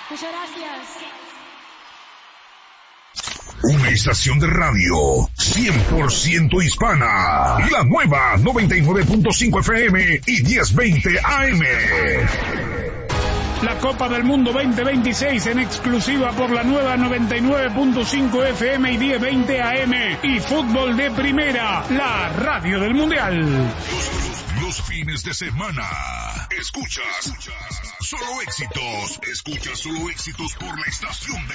Muchas gracias. Una estación de radio 100% hispana. La nueva 99.5 FM y 1020 AM. La Copa del Mundo 2026 en exclusiva por la nueva 99.5 FM y 1020 AM. Y fútbol de primera, la radio del Mundial. Los fines de semana. Escuchas solo éxitos. Escuchas solo éxitos por la estación de